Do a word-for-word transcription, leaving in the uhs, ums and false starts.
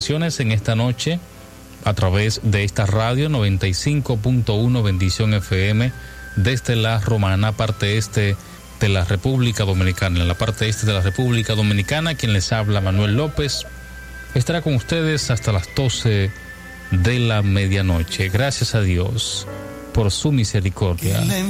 En esta noche a través de esta radio noventa y cinco punto uno Bendición F M desde la Romana, parte este de la República Dominicana. En la parte este de la República Dominicana, quien les habla, Manuel López, estará con ustedes hasta las doce de la medianoche. Gracias a Dios por su misericordia.